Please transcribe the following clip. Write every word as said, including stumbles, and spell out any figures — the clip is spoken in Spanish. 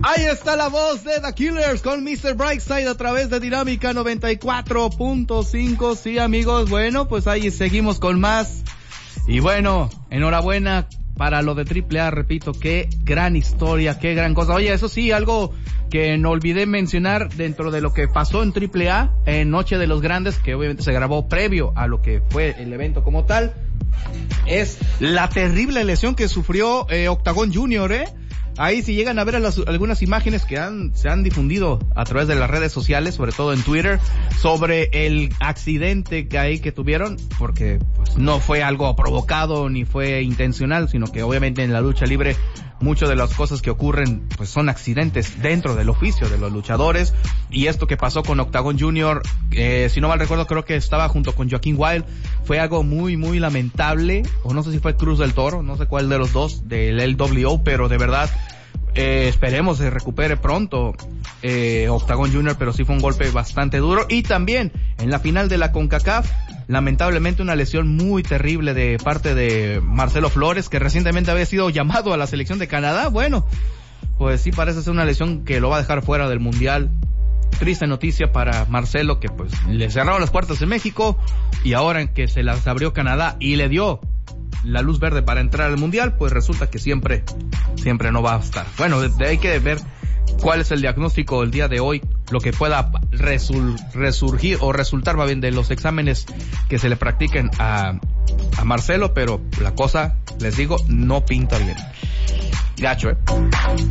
Ahí está la voz de The Killers con mister Brightside a través de Dinámica noventa y cuatro punto cinco. Sí, amigos, bueno, pues ahí seguimos con más. Y bueno, enhorabuena para lo de Triple A, repito, qué gran historia, qué gran cosa. Oye, eso sí, algo que no olvidé mencionar dentro de lo que pasó en Triple A, en Noche de los Grandes, que obviamente se grabó previo a lo que fue el evento como tal, es la terrible lesión que sufrió eh, Octagon Junior, ¿eh? Ahí si llegan a ver a las, algunas imágenes que han, se han difundido a través de las redes sociales, sobre todo en Twitter, sobre el accidente que ahí que tuvieron, porque pues no fue algo provocado ni fue intencional, sino que obviamente en la lucha libre muchas de las cosas que ocurren pues son accidentes dentro del oficio de los luchadores, y esto que pasó con Octagon Junior, eh, si no mal recuerdo creo que estaba junto con Joaquín Wild, fue algo muy muy lamentable, o no sé si fue Cruz del Toro, no sé cuál de los dos, del L W O, pero de verdad Eh, esperemos se recupere pronto eh, Octagon Junior, pero sí fue un golpe bastante duro. Y también en la final de la CONCACAF, lamentablemente una lesión muy terrible de parte de Marcelo Flores, que recientemente había sido llamado a la selección de Canadá. Bueno, pues sí parece ser una lesión que lo va a dejar fuera del Mundial. Triste noticia para Marcelo, que pues le cerraron las puertas en México, y ahora en que se las abrió Canadá y le dio la luz verde para entrar al Mundial, pues resulta que siempre, siempre no va a estar. Bueno, de, de hay que ver cuál es el diagnóstico el día de hoy, lo que pueda resul, resurgir o resultar más bien de los exámenes que se le practiquen a, a Marcelo, pero la cosa, les digo, no pinta bien. Gacho, eh.